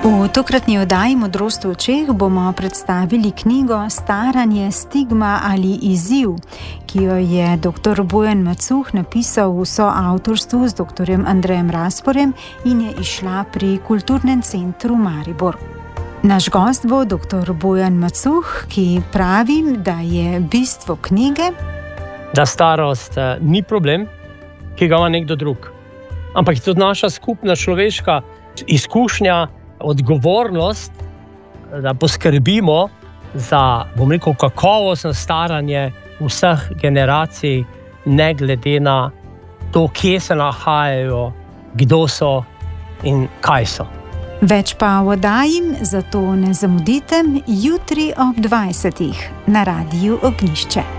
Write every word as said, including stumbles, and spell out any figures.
V tokratni oddaji Modrost v očeh bomo predstavili knjigo Staranje, stigma ali izziv, ki jo je doktor Bojan Macuh napisal v soavtorstvu z doktorjem Andrejem Razporjem in je izšla pri Kulturnem centru Maribor. Naš gost bo doktor Bojan Macuh, ki pravi, da je bistvo knjige, da starost uh, ni problem, ki ga ima nekdo drug, ampak je tudi naša skupna človeška izkušnja, odgovornost, da poskrbimo za, bom rekel, kakovostno staranje vseh generacij, ne glede na to, kje se nahajajo, kdo so in kaj so. Več pa v oddaji, zato ne zamudite jutri ob dvajsetih na Radiu Ognjišče.